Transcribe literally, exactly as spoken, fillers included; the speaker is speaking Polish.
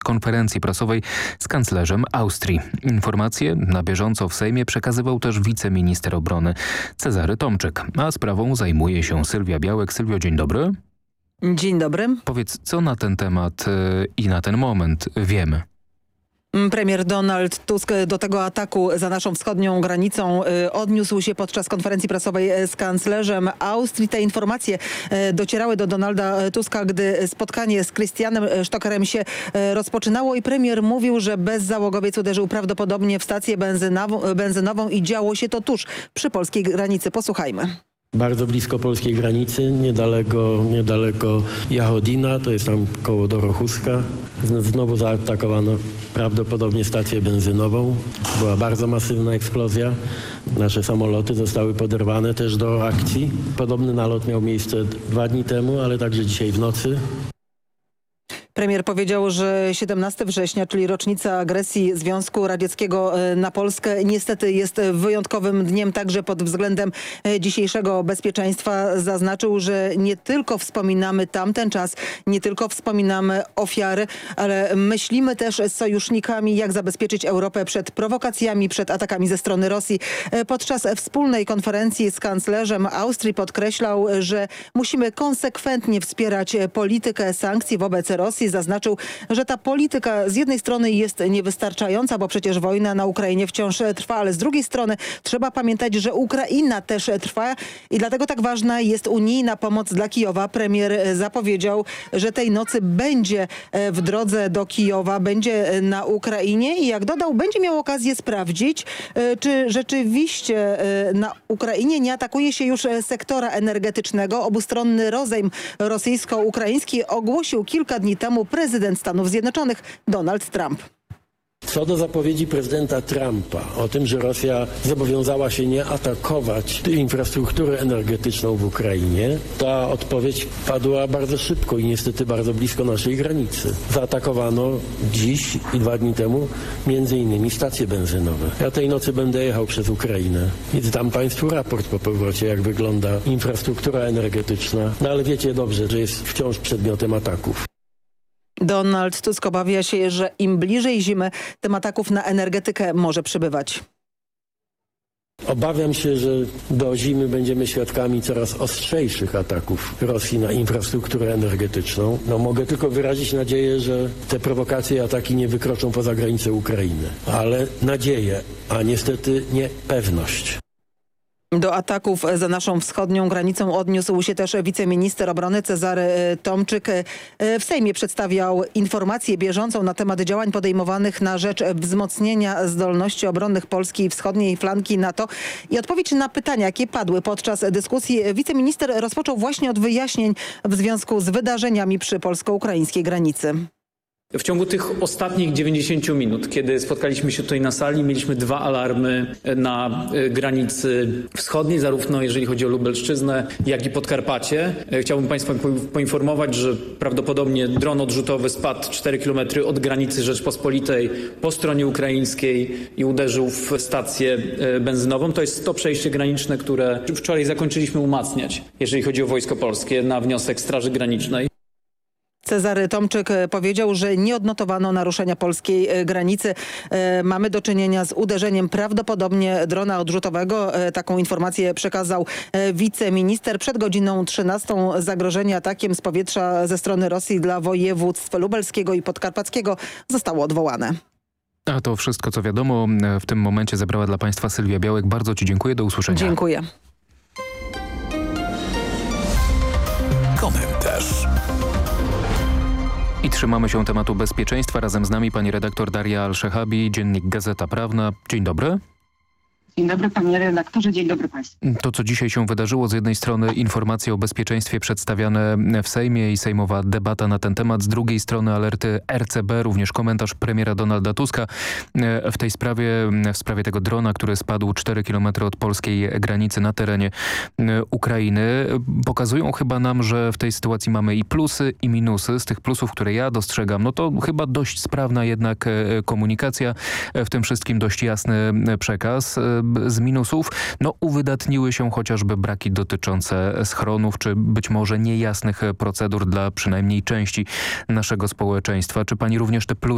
konferencji prasowej z kanclerzem Austrii. Informacje na bieżąco w Sejmie przekazywał też wiceminister obrony Cezary Tomczyk, a sprawą zajmuje się Sylwia Białek. Sylwio, dzień dobry. Dzień dobry. Powiedz, co na ten temat i na ten moment wiemy? Premier Donald Tusk do tego ataku za naszą wschodnią granicą odniósł się podczas konferencji prasowej z kanclerzem Austrii. Te informacje docierały do Donalda Tuska, gdy spotkanie z Christianem Stockerem się rozpoczynało i premier mówił, że bezzałogowiec uderzył prawdopodobnie w stację benzynową, benzynową i działo się to tuż przy polskiej granicy. Posłuchajmy. Bardzo blisko polskiej granicy, niedaleko, niedaleko Jachodina, to jest tam koło Dorochuska. Znowu zaatakowano prawdopodobnie stację benzynową. Była bardzo masywna eksplozja. Nasze samoloty zostały poderwane też do akcji. Podobny nalot miał miejsce dwa dni temu, ale także dzisiaj w nocy. Premier powiedział, że siedemnastego września, czyli rocznica agresji Związku Radzieckiego na Polskę, niestety jest wyjątkowym dniem także pod względem dzisiejszego bezpieczeństwa. Zaznaczył, że nie tylko wspominamy tamten czas, nie tylko wspominamy ofiary, ale myślimy też z sojusznikami, jak zabezpieczyć Europę przed prowokacjami, przed atakami ze strony Rosji. Podczas wspólnej konferencji z kanclerzem Austrii podkreślał, że musimy konsekwentnie wspierać politykę sankcji wobec Rosji. Zaznaczył, że ta polityka z jednej strony jest niewystarczająca, bo przecież wojna na Ukrainie wciąż trwa, ale z drugiej strony trzeba pamiętać, że Ukraina też trwa i dlatego tak ważna jest unijna pomoc dla Kijowa. Premier zapowiedział, że tej nocy będzie w drodze do Kijowa, będzie na Ukrainie i jak dodał, będzie miał okazję sprawdzić, czy rzeczywiście na Ukrainie nie atakuje się już sektora energetycznego. Obustronny rozejm rosyjsko-ukraiński ogłosił kilka dni temu prezydent Stanów Zjednoczonych Donald Trump. Co do zapowiedzi prezydenta Trumpa o tym, że Rosja zobowiązała się nie atakować infrastruktury energetyczną w Ukrainie, ta odpowiedź padła bardzo szybko i niestety bardzo blisko naszej granicy. Zaatakowano dziś i dwa dni temu między innymi stacje benzynowe. Ja tej nocy będę jechał przez Ukrainę, więc dam Państwu raport po powrocie, jak wygląda infrastruktura energetyczna, no ale wiecie dobrze, że jest wciąż przedmiotem ataków. Donald Tusk obawia się, że im bliżej zimy, tym ataków na energetykę może przybywać. Obawiam się, że do zimy będziemy świadkami coraz ostrzejszych ataków Rosji na infrastrukturę energetyczną. No, mogę tylko wyrazić nadzieję, że te prowokacje i ataki nie wykroczą poza granice Ukrainy. Ale nadzieję, a niestety nie pewność. Do ataków za naszą wschodnią granicą odniósł się też wiceminister obrony Cezary Tomczyk. W Sejmie przedstawiał informację bieżącą na temat działań podejmowanych na rzecz wzmocnienia zdolności obronnych Polski i wschodniej flanki NATO. I odpowiedź na pytania, jakie padły podczas dyskusji, wiceminister rozpoczął właśnie od wyjaśnień w związku z wydarzeniami przy polsko-ukraińskiej granicy. W ciągu tych ostatnich dziewięćdziesięciu minut, kiedy spotkaliśmy się tutaj na sali, mieliśmy dwa alarmy na granicy wschodniej, zarówno jeżeli chodzi o Lubelszczyznę, jak i Podkarpacie. Chciałbym Państwa poinformować, że prawdopodobnie dron odrzutowy spadł cztery kilometry od granicy Rzeczpospolitej po stronie ukraińskiej i uderzył w stację benzynową. To jest to przejście graniczne, które wczoraj zakończyliśmy umacniać, jeżeli chodzi o Wojsko Polskie, na wniosek Straży Granicznej. Cezary Tomczyk powiedział, że nie odnotowano naruszenia polskiej granicy. Mamy do czynienia z uderzeniem prawdopodobnie drona odrzutowego. Taką informację przekazał wiceminister. Przed godziną trzynastą zagrożenie atakiem z powietrza ze strony Rosji dla województw lubelskiego i podkarpackiego zostało odwołane. A to wszystko, co wiadomo, w tym momencie zebrała dla Państwa Sylwia Białek. Bardzo Ci dziękuję. Do usłyszenia. Dziękuję. Komentarz. I trzymamy się tematu bezpieczeństwa. Razem z nami pani redaktor Daria Al-Shehabi, Dziennik Gazeta Prawna. Dzień dobry. Dzień dobry panie redaktorze, dzień dobry państwu. To, co dzisiaj się wydarzyło, z jednej strony informacje o bezpieczeństwie przedstawiane w Sejmie i sejmowa debata na ten temat, z drugiej strony alerty R C B, również komentarz premiera Donalda Tuska w tej sprawie, w sprawie tego drona, który spadł cztery kilometry od polskiej granicy na terenie Ukrainy. Pokazują chyba nam, że w tej sytuacji mamy i plusy, i minusy. Z tych plusów, które ja dostrzegam, no to chyba dość sprawna jednak komunikacja, w tym wszystkim dość jasny przekaz. Z minusów, no uwydatniły się chociażby braki dotyczące schronów, czy być może niejasnych procedur dla przynajmniej części naszego społeczeństwa. Czy pani również te plusy